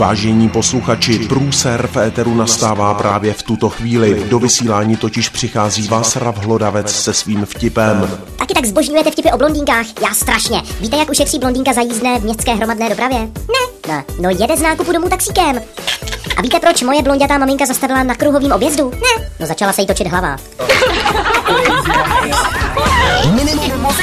Vážení posluchači, průser v éteru nastává právě v tuto chvíli. Do vysílání totiž přichází Václav Hlodavec se svým vtipem. Taky tak zbožňujete vtipy o blondýnkách? Já strašně. Víte, jak ušetří blondýnka za jízdné v městské hromadné dopravě? Ne. No jede z nákupu domů taxíkem. A víte, proč moje blondětá maminka zastavila na kruhovém objezdu? Ne. No začala se jí točit hlava.